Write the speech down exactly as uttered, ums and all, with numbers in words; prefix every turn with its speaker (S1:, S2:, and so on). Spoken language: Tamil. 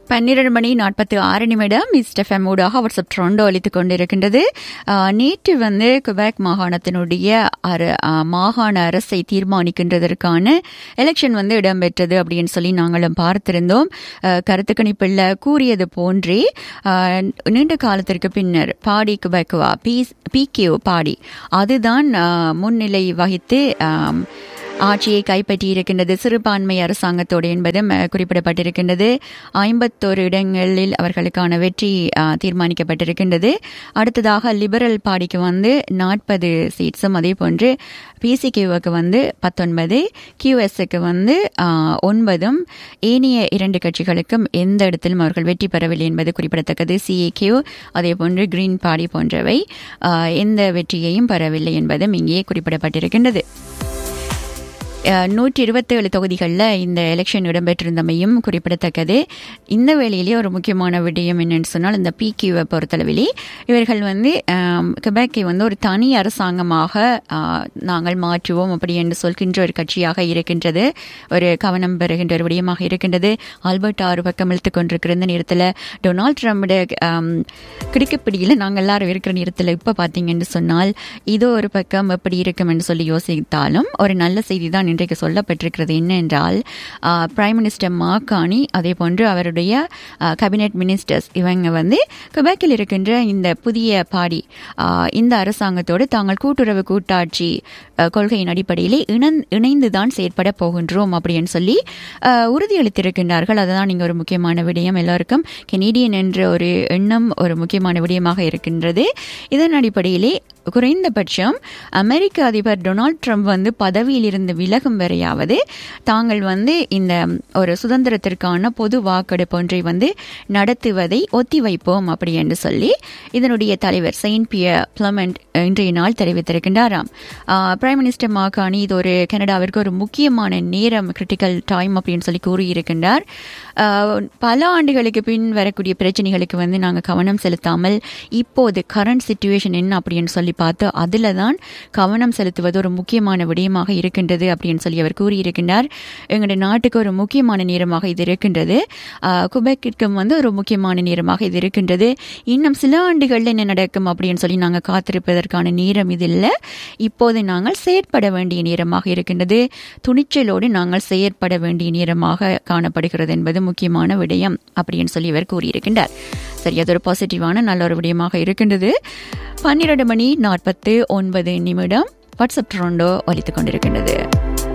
S1: பன்னிரண்டு மணி நாற்பத்தி ஆறு நிமிடம் மிஸ்டர் எஃப்எம் ஊடாக வாட்ஸ்அப் ட்ரெண்ட் ஒலித்துக் கொண்டிருக்கின்றது. நேற்று வந்து குபேக் மாகாணத்தினுடைய மாகாண அரசை தீர்மானிக்கின்றதற்கான எலெக்ஷன் வந்து இடம்பெற்றது அப்படின்னு சொல்லி நாங்களும் பார்த்திருந்தோம். கருத்து கணிப்பில் கூறியது போன்றே நீண்ட காலத்திற்கு பின்னர் பாடி குபேக்குவா பி பிகியூ பாடி அதுதான் முன்னிலை வகித்து ஆட்சியை கைப்பற்றியிருக்கின்றது சிறுபான்மை அரசாங்கத்தோடு என்பதும் குறிப்பிடப்பட்டிருக்கின்றது. ஐம்பத்தோரு இடங்களில் அவர்களுக்கான வெற்றி தீர்மானிக்கப்பட்டிருக்கின்றது. அடுத்ததாக லிபரல் பார்ட்டிக்கு வந்து நாற்பது சீட்ஸும், அதே போன்று பிசிகியூவுக்கு வந்து பத்தொன்பது, கியூஎஸ்க்கு வந்து ஒன்பதும், ஏனைய இரண்டு கட்சிகளுக்கும் எந்த இடத்திலும் அவர்கள் வெற்றி பெறவில்லை என்பது குறிப்பிடத்தக்கது. சிஏகியூ அதே போன்று கிரீன் பார்ட்டி போன்றவை எந்த வெற்றியையும் பெறவில்லை என்பதும் இங்கே குறிப்பிடப்பட்டிருக்கின்றது. நூற்றி இருபத்தி ஏழு தொகுதிகளில் இந்த எலெக்ஷன் இடம்பெற்றிருந்தமையும் குறிப்பிடத்தக்கது. இந்த வேளையிலேயே ஒரு முக்கியமான விடயம் என்னன்னு சொன்னால், இந்த பிகியூவை பொறுத்தளவிலே இவர்கள் வந்து குபேக்கை வந்து ஒரு தனி அரசாங்கமாக நாங்கள் மாற்றுவோம் அப்படி என்று சொல்கின்ற ஒரு கட்சியாக இருக்கின்றது. ஒரு கவனம் பெறுகின்ற ஒரு விடயமாக இருக்கின்றது. ஆல்பர்ட் ஆறு பக்கம் இழுத்துக் கொண்டிருக்கிற இந்த நேரத்தில் டொனால்ட் ட்ரம்புடைய கிடுக்குப்பிடியில் நாங்கள் எல்லாரும் இருக்கிற நேரத்தில் இப்போ பார்த்தீங்கன்னு சொன்னால் இதோ ஒரு பக்கம் எப்படி இருக்கும் என்று சொல்லி யோசித்தாலும் ஒரு நல்ல செய்தி தான் இன்றைக்கு சொல்லப்பட்டிருக்கிறது. என்ன என்றால், பிரைம் மினிஸ்டர் மாக்கானி அதே போன்று அவருடைய கேபினெட் மினிஸ்டர்ஸ் இவங்க வந்து குபேக்கில் இருக்கின்ற இந்த புதிய பாடி இந்த அரசாங்கத்தோடு தாங்கள் கூட்டுறவு கூட்டாட்சி கொள்கையின் அடிப்படையிலே இணைந்துதான் செயற்பட போகின்றோம் அப்படின்னு சொல்லி உறுதியளித்திருக்கின்றார்கள். அதுதான் இங்கே ஒரு முக்கியமான விடயம். எல்லாருக்கும் கெனடியன் என்ற ஒரு எண்ணம் ஒரு முக்கியமான விடயமாக இருக்கின்றது. இதன் அடிப்படையிலே குறைந்தபட்சம் அமெரிக்க அதிபர் டொனால்ட் ட்ரம்ப் வந்து பதவியில் இருந்து விலகும் வரையாவது தாங்கள் வந்து இந்த ஒரு சுதந்திரத்திற்கான பொது வாக்கெடுப்பு ஒன்றை வந்து நடத்துவதை ஒத்தி வைப்போம் அப்படி என்று சொல்லி இதனுடைய தலைவர் செயின்ட் பியர் பிளமெண்ட் இன்றைய நாள் தெரிவித்திருக்கின்றாராம். பிரைம் மினிஸ்டர் மாகாணி இது ஒரு கனடாவிற்கு ஒரு முக்கியமான நேரம், கிரிட்டிக்கல் டைம் அப்படின்னு சொல்லி கூறியிருக்கின்றார். பல ஆண்டுகளுக்கு பின் வரக்கூடிய பிரச்சனைகளுக்கு வந்து நாங்கள் கவனம் செலுத்தாமல் இப்போது கரண்ட் சிச்சுவேஷன் என்ன அப்படின்னு சொல்லி பார்த்து அதில் தான் கவனம் செலுத்துவது ஒரு முக்கியமான விடயமாக இருக்கின்றது அப்படின்னு சொல்லி அவர் கூறியிருக்கின்றார். எங்களுடைய நாட்டுக்கு ஒரு முக்கியமான நேரமாக இது இருக்கின்றது, குபேக்கிற்கும் வந்து ஒரு முக்கியமான நேரமாக இது இருக்கின்றது. இன்னும் சில ஆண்டுகளில் என்ன நடக்கும் அப்படின்னு சொல்லி நாங்கள் காத்திருப்பதற்கான நேரம் இது இல்லை. இப்போது நாங்கள் செயற்பட வேண்டிய நேரமாக இருக்கின்றது, துணிச்சலோடு நாங்கள் செயற்பட வேண்டிய நேரமாக காணப்படுகிறது என்பது முக்கியமான விடயம் அப்படின்னு சொல்லி இவர் கூறியிருக்கின்றார். சரி, அது ஒரு பாசிட்டிவான நல்ல ஒரு விடயமாக இருக்கின்றது. பன்னிரண்டு மணி நாற்பத்து ஒன்பது நிமிடம் வாட்ஸ்அப் ட்ரோண்டோ ஒலித்துக் கொண்டிருக்கின்றது.